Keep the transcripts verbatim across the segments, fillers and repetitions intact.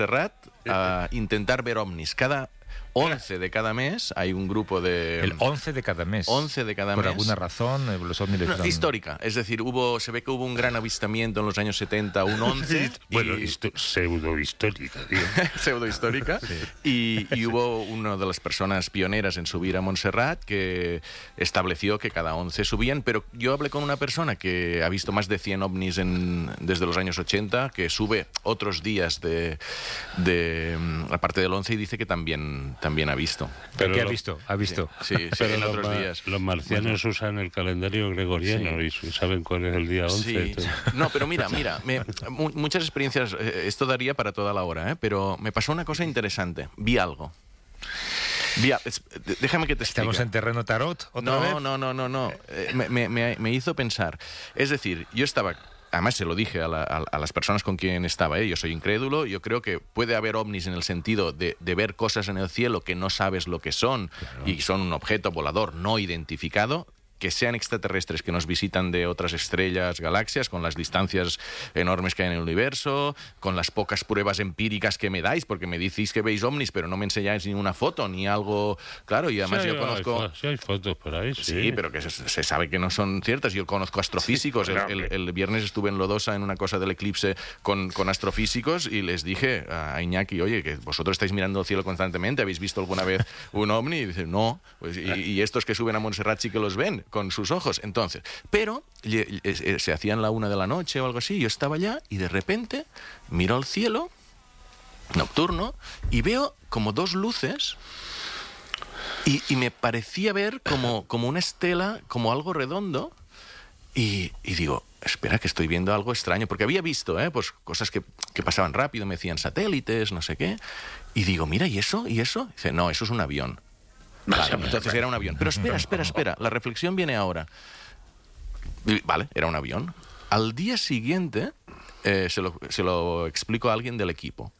Montserrat a intentar ver ovnis. Cada once de cada mes hay un grupo de... El once de cada mes. once de cada Por mes. Por alguna razón, los ovnis... No, están... histórica. Es decir, hubo, se ve que hubo un gran avistamiento en los años setenta, un once. Bueno, y... pseudo-histórica, tío. Pseudo-histórica. Sí. Y, y hubo una de las personas pioneras en subir a Montserrat que estableció que cada once subían, pero yo hablé con una persona que ha visto más de cien ovnis en, desde los años ochenta, que sube otros días de, de aparte del once y dice que también... también ha visto. ¿Pero qué ha visto? ¿Ha visto? Sí, sí, sí pero en otros ma días. Los marcianos bueno. usan el calendario gregoriano sí. y saben cuál es el día once. Sí. No, pero mira, mira, me, muchas experiencias, eh, esto daría para toda la hora, ¿eh? Pero me pasó una cosa interesante. Vi algo. Vi a, es, déjame que te explique. ¿Estamos en terreno tarot otra no, vez? No, no, no, no. Eh, me, me, me hizo pensar. Es decir, yo estaba... Además, se lo dije a, la, a, a las personas con quien estaba, ¿eh? Yo soy incrédulo, yo creo que puede haber ovnis en el sentido de, de ver cosas en el cielo que no sabes lo que son, claro. Y son un objeto volador no identificado, que sean extraterrestres que nos visitan de otras estrellas, galaxias, con las distancias enormes que hay en el universo, con las pocas pruebas empíricas que me dais, porque me decís que veis ovnis, pero no me enseñáis ni una foto, ni algo... Claro, y además sí, yo hay, conozco... Hay, sí hay fotos por ahí, sí. Sí, pero que se, se sabe que no son ciertas. Yo conozco astrofísicos. Sí, el, el, el viernes estuve en Lodosa en una cosa del eclipse con, con astrofísicos y les dije a Iñaki, oye, que vosotros estáis mirando el cielo constantemente, ¿habéis visto alguna vez un ovni? Y dicen, no. Pues, y, y estos que suben a Montserrat sí que los ven con sus ojos. Entonces, pero se hacían la una de la noche o algo así, yo estaba allá y de repente miro al cielo nocturno y veo como dos luces y, y me parecía ver como, como una estela, como algo redondo y, y digo, espera que estoy viendo algo extraño, porque había visto ¿eh? pues cosas que, que pasaban rápido, me decían satélites, no sé qué, y digo, mira, ¿y eso? ¿Y eso? Y dice, no, eso es un avión. Vale, entonces era un avión. Pero espera, espera, espera. La reflexión viene ahora. Vale, era un avión. Al día siguiente eh, se, lo, se lo explico a alguien del equipo.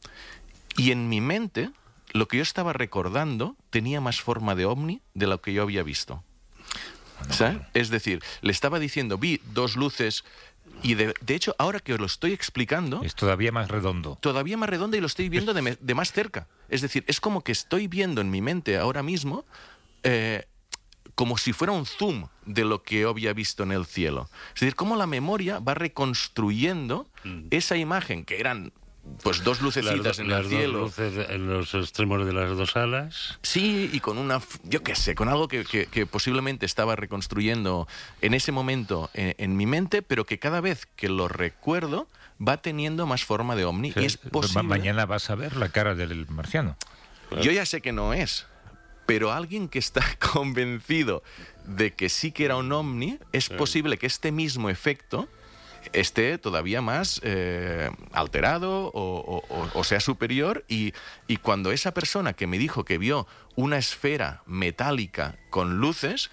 Y en mi mente, lo que yo estaba recordando tenía más forma de ovni de lo que yo había visto. ¿Sabes? Es decir, le estaba diciendo, vi dos luces... Y de, de hecho, ahora que os lo estoy explicando... Es todavía más redondo. Todavía más redondo y lo estoy viendo de, me, de más cerca. Es decir, es como que estoy viendo en mi mente ahora mismo eh, como si fuera un zoom de lo que yo había visto en el cielo. Es decir, cómo la memoria va reconstruyendo mm. esa imagen que eran... Pues dos lucecitas las, en el cielo. Dos luces en los extremos de las dos alas. Sí, y con una, yo qué sé, con algo que, que, que posiblemente estaba reconstruyendo en ese momento en, en mi mente, pero que cada vez que lo recuerdo va teniendo más forma de ovni. Sí, y es posible... Mañana vas a ver la cara del marciano. Yo ya sé que no es, pero alguien que está convencido de que sí que era un ovni, es sí. posible que este mismo efecto esté todavía más eh, alterado o, o, o sea superior y, y cuando esa persona que me dijo que vio una esfera metálica con luces,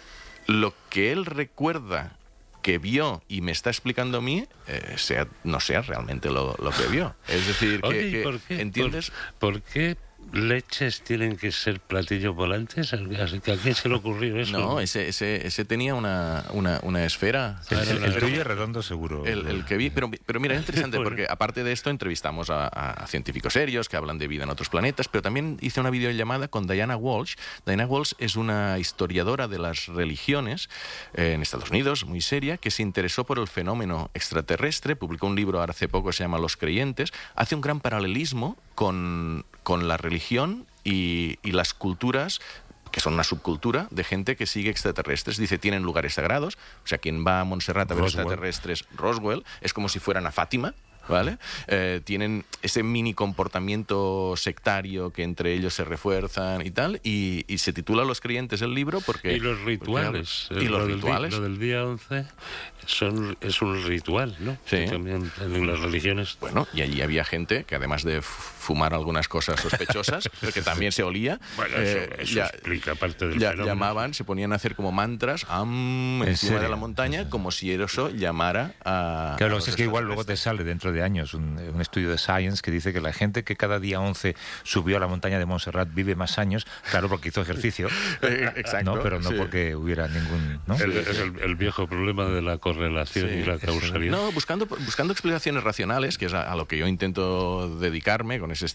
lo que él recuerda que vio y me está explicando a mí, eh, sea, no sea realmente lo, lo que vio. Es decir, que, Oye, que ¿por qué? ¿entiendes? ¿Por, ¿Por qué leches tienen que ser platillos volantes? ¿A quién se le ocurrió eso? No, ese, ese, ese tenía una, una, una esfera. El, el, el tuyo es redondo seguro. El, el que vi, pero, pero mira, es interesante porque aparte de esto entrevistamos a, a, a científicos serios que hablan de vida en otros planetas, pero también hice una videollamada con Diana Walsh. Diana Walsh es una historiadora de las religiones eh, en Estados Unidos, muy seria, que se interesó por el fenómeno extraterrestre, publicó un libro hace poco que se llama Los Creyentes, hace un gran paralelismo con, con la religión y, y las culturas que son una subcultura de gente que sigue extraterrestres. Dice, tienen lugares sagrados, o sea, quien va a Montserrat a ver Roswell. extraterrestres, Roswell, es como si fueran a Fátima, ¿vale? Eh, tienen ese mini comportamiento sectario que entre ellos se refuerzan y tal, y, y se titula Los Creyentes el libro porque... Y los rituales. Porque, y los lo rituales. Del, lo del día once son, es un ritual, ¿no? Sí. También en las religiones. Bueno, y allí había gente que además de fumar algunas cosas sospechosas, que también se olía, bueno, eso, eh, eso ya, explica parte del ya, fenómeno. Llamaban, se ponían a hacer como mantras am, encima serio? de la montaña, como si eso llamara a... Claro, a es que igual luego te sale dentro de de años, un, un estudio de Science que dice que la gente que cada día once subió a la montaña de Montserrat vive más años, claro, porque hizo ejercicio. Exacto. No, pero no sí. porque hubiera ningún... ¿no? El, es el, el viejo problema de la correlación Sí, y la causalidad. No, buscando, buscando explicaciones racionales, que es a, a lo que yo intento dedicarme con ese